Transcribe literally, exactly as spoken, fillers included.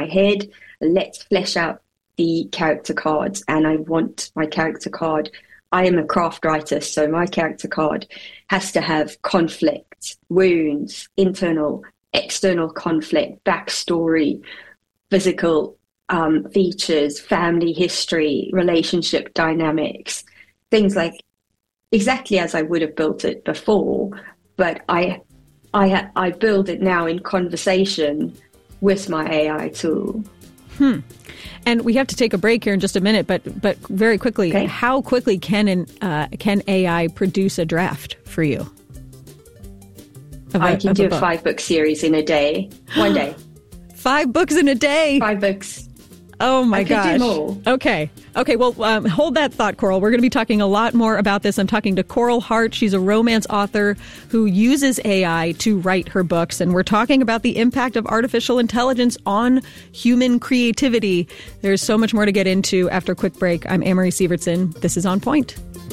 my head. Let's flesh out the character cards. And I want my character card. I am a craft writer, so my character card has to have conflict, wounds, internal, external conflict, backstory, physical um, features, family history, relationship dynamics, things like exactly as I would have built it before. But I, I, I build it now in conversation with my A I tool. Hmm. And we have to take a break here in just a minute, but but very quickly, okay. How quickly can an uh, can A I produce a draft for you? Of I a, can do a, a five book series in a day, one day. Five books in a day. Five books. Oh my I gosh. Could do more. Okay. Okay. Well, um, hold that thought, Coral. We're going to be talking a lot more about this. I'm talking to Coral Hart. She's a romance author who uses A I to write her books. And we're talking about the impact of artificial intelligence on human creativity. There's so much more to get into after a quick break. I'm Amory Sievertson. This is On Point.